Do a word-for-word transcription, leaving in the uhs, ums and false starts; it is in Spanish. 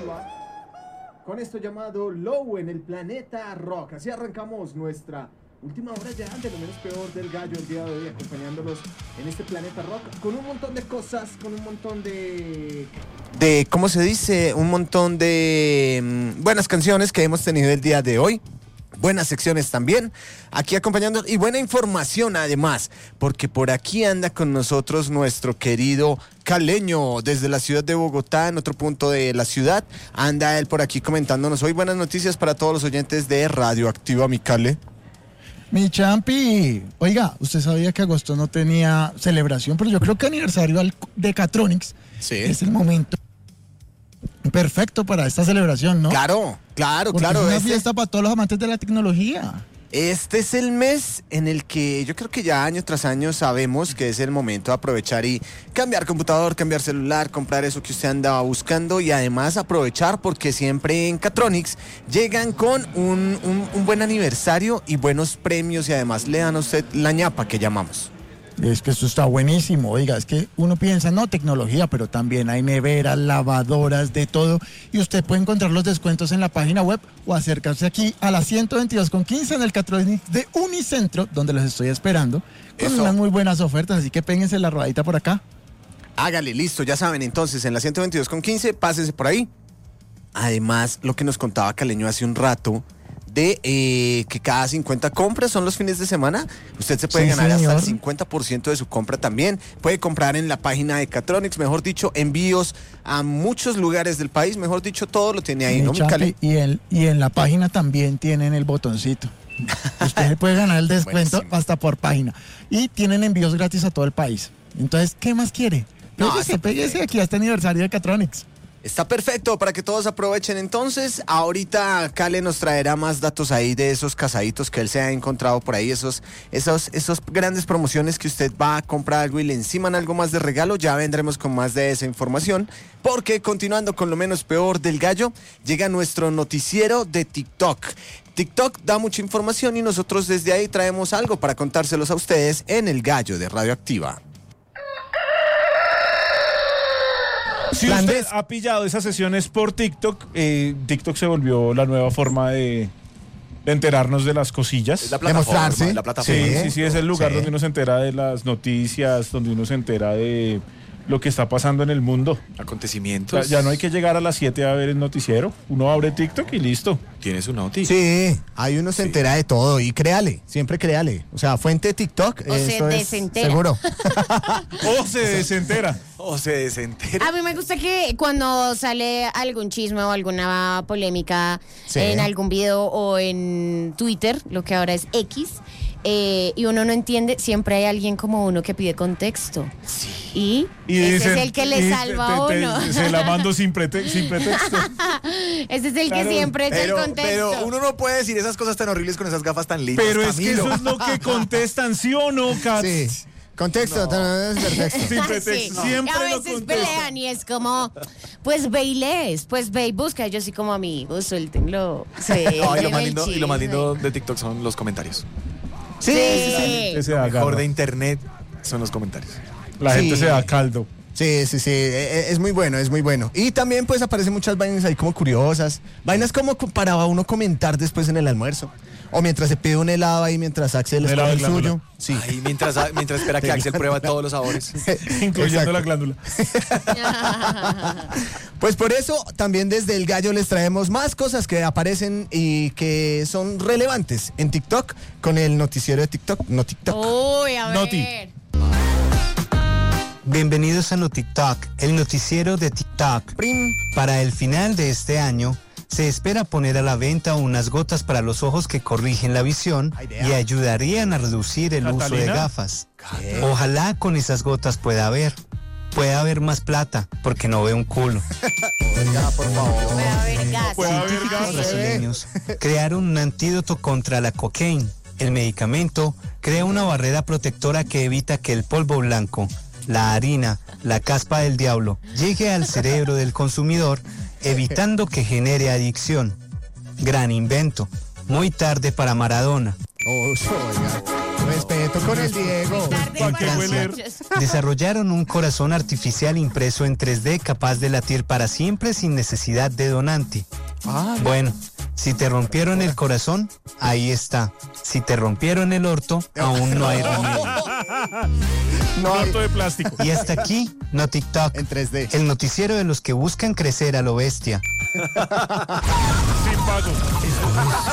Radioactiva con esto llamado Low en el planeta rock. Así arrancamos nuestra última hora ya de lo menos peor del gallo el día de hoy, acompañándolos en este planeta rock con un montón de cosas, con un montón de... de, ¿cómo se dice? Un montón de mmm, buenas canciones que hemos tenido el día de hoy. Buenas secciones también, aquí acompañando y buena información además, porque por aquí anda con nosotros nuestro querido Caleño desde la ciudad de Bogotá, en otro punto de la ciudad. Anda él por aquí comentándonos hoy buenas noticias para todos los oyentes de Radioactiva, mi Cale. Mi champi, oiga, usted sabía que agosto no tenía celebración, pero yo creo que aniversario de Catronics sí. Es el momento perfecto para esta celebración, ¿no? Claro, claro, Porque claro. es una este, fiesta para todos los amantes de la tecnología. Este es el mes en el que yo creo que ya año tras año sabemos que es el momento de aprovechar y cambiar computador, cambiar celular, comprar eso que usted andaba buscando y además aprovechar porque siempre en Catronics llegan con un, un, un buen aniversario y buenos premios y además le dan a usted la ñapa que llamamos. Es que esto está buenísimo, oiga, es que uno piensa, no, tecnología, pero también hay neveras, lavadoras, de todo, y usted puede encontrar los descuentos en la página web o acercarse aquí a la ciento veintidós con quince en el Catronics de Unicentro, donde los estoy esperando, con Eso. unas muy buenas ofertas, así que péguense la rodadita por acá. Hágale, listo, ya saben, entonces en la ciento veintidós con quince, pásense por ahí. Además, lo que nos contaba Caleño hace un rato, de eh, que cada cincuenta compras son los fines de semana, usted se puede sí, ganar señor. hasta el cincuenta por ciento de su compra también, puede comprar en la página de Catronics, mejor dicho, envíos a muchos lugares del país, mejor dicho, todo lo tiene ahí, Mi ¿no, mi champi, Cale? y, en, y en la página también tienen el botoncito. Usted se puede ganar el descuento Buenísimo. hasta por página. Y tienen envíos gratis a todo el país. Entonces, ¿qué más quiere? No, Péguese, está péguese perfecto. aquí a este aniversario de Catronics. Está perfecto para que todos aprovechen. Entonces, ahorita Cale nos traerá más datos ahí de esos casaditos que él se ha encontrado por ahí, esos, esos, esos grandes promociones que usted va a comprar algo y le enciman algo más de regalo. Ya vendremos con más de esa información, porque continuando con lo menos peor del gallo, llega nuestro noticiero de TikTok. TikTok da mucha información y nosotros desde ahí traemos algo para contárselos a ustedes en El Gallo de Radioactiva. Si usted ha pillado esas sesiones por TikTok, eh, TikTok se volvió la nueva forma de, de enterarnos de las cosillas. Es la plataforma, Demostrarse. la plataforma. Sí, sí, sí, es el lugar Sí. donde uno se entera de las noticias, donde uno se entera de lo que está pasando en el mundo. O sea, Acontecimientos. ya no hay que llegar a las siete a ver el noticiero. Uno abre TikTok y listo. Tienes una noticia. Sí, ahí uno se entera de todo y créale, siempre créale. O sea, fuente de TikTok, O se eso es desentera. seguro. O se desentera. O se desentera. A mí me gusta que cuando sale algún chisme o alguna polémica Sí. en algún video o en Twitter, lo que ahora es X, eh, y uno no entiende, siempre hay alguien como uno que pide contexto. Y, Y ese dicen- es el que le y salva te- a te- uno. Se la mando sin, prete- sin pretexto. Ese es el Claro, que siempre echa Pero, el contexto. pero uno no puede decir esas cosas tan horribles con esas gafas tan lindas. Pero es que Camilo. eso es lo que contestan, ¿sí o no, Kat? Sí. Contexto, no. Es perfecto. Sin Sí. pretexto. Y Siempre a lo veces contestan. pelean y es como, pues ve y lees, pues ve y busca. Yo soy como amigos, suéltenlo. No, y, lo suéltenme más el lindo, y lo más chisme. lindo de TikTok son los comentarios. Sí, sí, sí. Ese Lo mejor agarra. de internet son los comentarios. La gente Sí. se da caldo. Sí, sí, sí, e- e- es muy bueno, es muy bueno. Y también pues aparecen muchas vainas ahí como curiosas, vainas como co- para uno comentar después en el almuerzo. O mientras se pide un helado ahí, mientras Axel Un helado escoge el de suyo. glándula. Sí. Ahí mientras, mientras espera que Axel prueba todos los sabores. Incluyendo Exacto. la glándula. Pues por eso también desde El Gallo les traemos más cosas que aparecen y que son relevantes en TikTok con el noticiero de TikTok, no TikTok. Uy, a ver. Noti. Bienvenidos a NoTikTok, el noticiero de TikTok. Prim. Para el final de este año, se espera poner a la venta unas gotas para los ojos que corrigen la visión y ayudarían a reducir el uso de ¿Catalina? gafas. Ojalá con esas gotas pueda haber. Puede haber más plata, porque no veo un culo. Ya, por favor. Puede haber gas. Puede haber Científicos gas. brasileños crearon un antídoto contra la cocaína. El medicamento crea una barrera protectora que evita que el polvo blanco, la harina, la caspa del diablo, llegue al cerebro del consumidor, evitando que genere adicción. Gran invento. Muy tarde para Maradona. Oh, oiga. Respete. respeto con el Diego. En Francia, desarrollaron un corazón artificial impreso en tres D capaz de latir para siempre sin necesidad de donante. Ah, Bueno, si te rompieron el corazón, ahí está. Si te rompieron el orto, aún no hay remedio. Un orto de plástico. Y hasta aquí, no TikTok. en tres D. El noticiero de los que buscan crecer a lo bestia. Sin pago.